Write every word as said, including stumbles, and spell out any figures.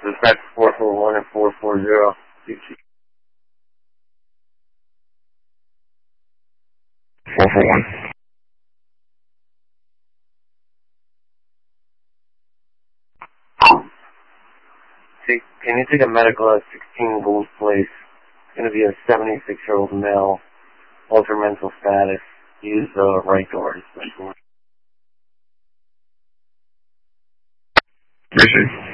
Dispatch four four one and four four zero. four four one. Take, can you take a medical at sixteen Gold Place? It's going to be a seventy-six-year-old male, ultra mental status. Use the right door. Appreciate it.